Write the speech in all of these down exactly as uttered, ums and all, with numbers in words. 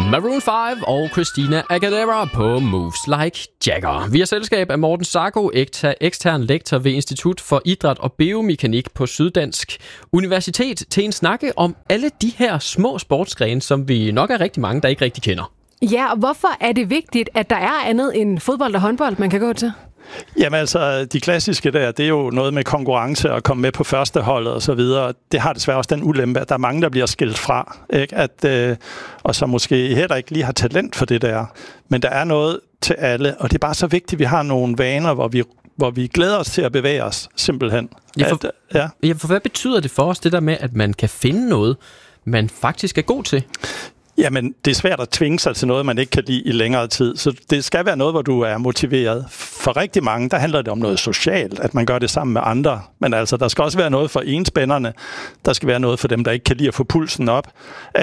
Maroon fem og Christina Aguilera på Moves Like Jagger. Vi har selskab af Morten Sarko, ekstern lektor ved Institut for Idræt og Biomekanik på Syddansk Universitet, til en snakke om alle de her små sportsgrene, som vi nok er rigtig mange, der ikke rigtig kender. Ja, og hvorfor er det vigtigt, at der er andet end fodbold og håndbold, man kan gå til? Jamen altså, de klassiske der, det er jo noget med konkurrence og komme med på førsteholdet og så videre. Det har desværre også den ulempe, at der er mange, der bliver skilt fra, ikke? At, øh, og så måske heller ikke lige har talent for det der. Men der er noget til alle, og det er bare så vigtigt, at vi har nogle vaner, hvor vi, hvor vi glæder os til at bevæge os, simpelthen. Ja, for, at, ja. ja, for hvad betyder det for os, det der med, at man kan finde noget, man faktisk er god til? Jamen, det er svært at tvinge sig til noget, man ikke kan lide i længere tid. Så det skal være noget, hvor du er motiveret. For rigtig mange, der handler det om noget socialt, at man gør det sammen med andre. Men altså, der skal også være noget for enspænderne. Der skal være noget for dem, der ikke kan lide at få pulsen op. Øh,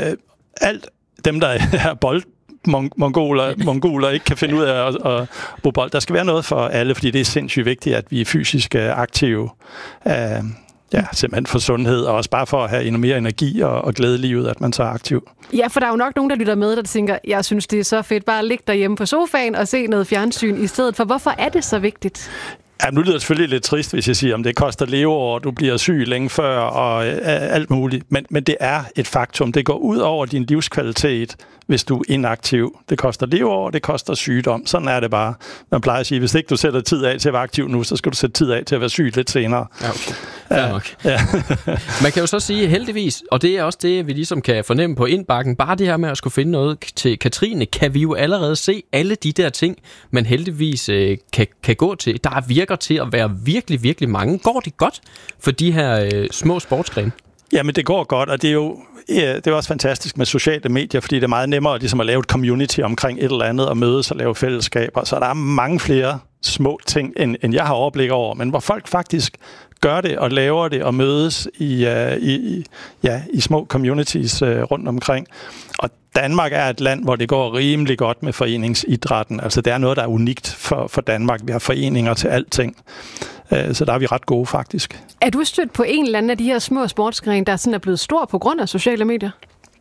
alt dem, der er bold, mongoler, mongoler ikke kan finde ud af at, at bruge bold. Der skal være noget for alle, fordi det er sindssygt vigtigt, at vi er fysisk aktive. Øh, Ja, simpelthen for sundhed, og også bare for at have endnu mere energi og, og glæde i livet, at man så er aktiv. Ja, for der er jo nok nogen, der lytter med, der tænker, jeg synes, det er så fedt bare at ligge derhjemme på sofaen og se noget fjernsyn i stedet for. Hvorfor er det så vigtigt? Ja, nu lyder det selvfølgelig lidt trist, hvis jeg siger, om det koster leveår, du bliver syg længe før og øh, alt muligt. Men, men det er et faktum. Det går ud over din livskvalitet, hvis du er inaktiv. Det koster leveår, det koster sygdom. Sådan er det bare. Man plejer at sige, hvis ikke du sætter tid af til at være aktiv nu, så skal du sætte tid af til at være syg lidt senere. Ja, okay. Fair nok. Ja. Man kan jo så sige heldigvis, og det er også det, vi ligesom kan fornemme på indbakken, bare det her med at skulle finde noget til Katrine, kan vi jo allerede se alle de der ting, man heldigvis øh, kan, kan gå til. Der virker til at være virkelig, virkelig mange. Går det godt for de her øh, små sportsgrene? Jamen, det går godt, og det er jo ja, det er også fantastisk med sociale medier, fordi det er meget nemmere ligesom at lave et community omkring et eller andet, og mødes og lave fællesskaber. Så der er mange flere små ting, end, end jeg har overblik over, men hvor folk faktisk gør det og laver det og mødes i, uh, i, ja, i små communities uh, rundt omkring. Og Danmark er et land, hvor det går rimelig godt med foreningsidrætten. Altså det er noget, der er unikt for, for Danmark. Vi har foreninger til alting. Uh, så der er vi ret gode, faktisk. Er du stødt på en eller anden af de her små sportsgrene, der sådan er blevet stor på grund af sociale medier?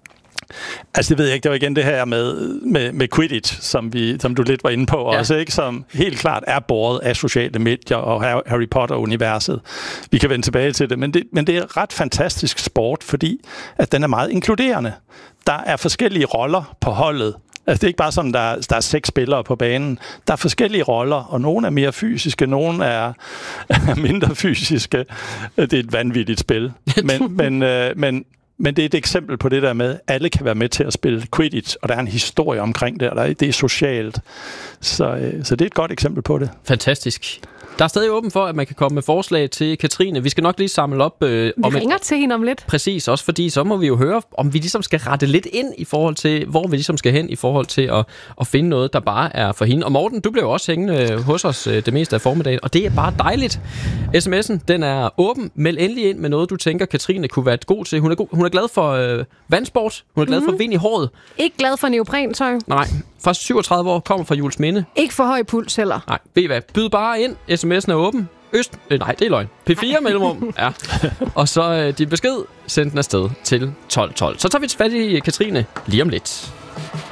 Altså det ved jeg ikke, det var igen det her med, med, med Quidditch, som, vi, som du lidt var inde på, ja. Også, ikke, som helt klart er båret af sociale medier og Harry Potter-universet. Vi kan vende tilbage til det, men det, men det er ret fantastisk sport, fordi at den er meget inkluderende. Der er forskellige roller på holdet. Altså det er ikke bare sådan, der, der er seks spillere på banen. Der er forskellige roller, og nogle er mere fysiske, nogle er, er mindre fysiske. Det er et vanvittigt spil. Men, men, øh, men Men det er et eksempel på det der med, at alle kan være med til at spille Quidditch, og der er en historie omkring det, og det er socialt. Så, så det er et godt eksempel på det. Fantastisk. Der er stadig åben for, at man kan komme med forslag til Katrine. Vi skal nok lige samle op. Øh, vi om ringer et... til hende om lidt. Præcis, også fordi så må vi jo høre, om vi ligesom skal rette lidt ind i forhold til, hvor vi ligesom skal hen i forhold til at, at finde noget, der bare er for hende. Og Morten, du blev jo også hængende hos os det meste af formiddagen, og det er bare dejligt. sms'en, den er åben. Meld endelig ind med noget, du tænker, Katrine kunne være god til. Hun er, god, hun er glad for øh, vandsport. Hun er glad mm-hmm. for vind i håret. Ikke glad for neoprentøj. Nej, fra syvogtredive år, kommer fra Juelsminde. Ikke for høj puls heller. Nej, ved I hvad? Byd bare ind. sms'en er åben. Øst... Øh, nej, det er løgn. P fire mellemrum. Ja. Og så øh, din besked, send den afsted til tolv tolv. Så tager vi fat i Katrine lige om lidt.